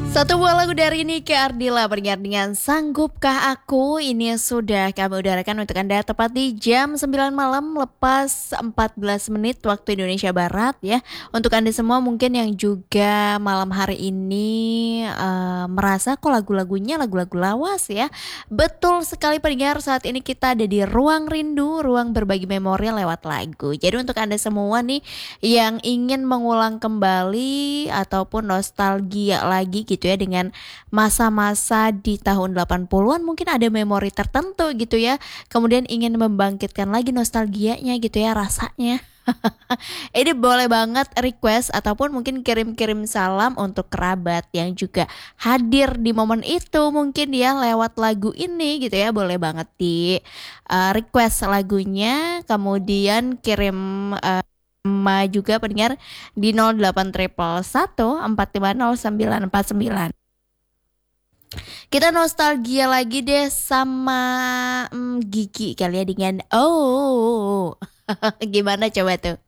Satu buah lagu dari Nike Ardila bernyanyi dengan Sanggupkah Aku. Ini sudah kami udarakan untuk Anda tepat di jam 9 malam lepas 14 menit waktu Indonesia Barat ya. Untuk Anda semua mungkin yang juga malam hari ini merasa kok lagu-lagunya lagu-lagu lawas ya. Betul sekali pendengar, saat ini kita ada di Ruang Rindu, ruang berbagi memori lewat lagu. Jadi untuk Anda semua nih yang ingin mengulang kembali ataupun nostalgia lagi gitu ya dengan masa-masa di tahun 80-an, mungkin ada memori tertentu gitu ya. Kemudian ingin membangkitkan lagi nostalgianya gitu ya rasanya. Ini boleh banget request ataupun mungkin kirim-kirim salam untuk kerabat yang juga hadir di momen itu mungkin ya lewat lagu ini gitu ya. Boleh banget di request lagunya, kemudian kirim juga pendengar di 0811 450 949. Kita nostalgia lagi deh sama Gigi kali ya dengan Oh. Gimana coba tuh?